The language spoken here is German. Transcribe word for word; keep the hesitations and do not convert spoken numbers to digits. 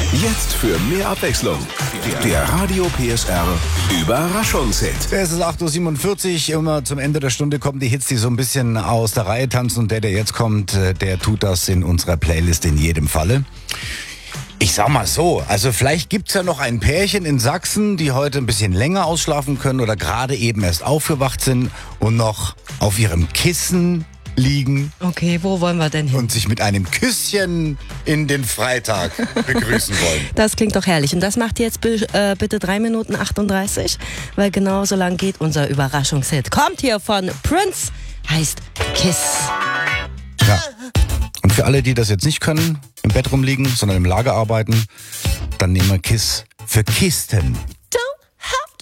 Jetzt für mehr Abwechslung. Der Radio P S R Überraschungshit. Es ist acht Uhr siebenundvierzig. Immer zum Ende der Stunde kommen die Hits, die so ein bisschen aus der Reihe tanzen. Und der, der jetzt kommt, der tut das in unserer Playlist in jedem Falle. Ich sag mal so, also vielleicht gibt's ja noch ein Pärchen in Sachsen, die heute ein bisschen länger ausschlafen können oder gerade eben erst aufgewacht sind und noch auf ihrem Kissen liegen. Okay, wo wollen wir denn hin? Und sich mit einem Küsschen in den Freitag begrüßen wollen. Das klingt doch herrlich. Und das macht jetzt b- äh, bitte drei Minuten achtunddreißig, weil genau so lang geht unser Überraschungshit. Kommt hier von Prince, heißt Kiss. Ja. Und für alle, die das jetzt nicht können, im Bett rumliegen, sondern im Lager arbeiten, dann nehmen wir Kiss für Kisten.